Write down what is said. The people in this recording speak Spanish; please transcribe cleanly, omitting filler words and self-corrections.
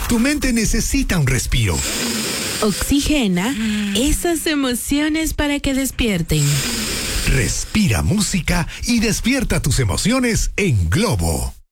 Tu mente necesita un respiro. Oxigena esas emociones para que despierten. Respira música y despierta tus emociones en Globo.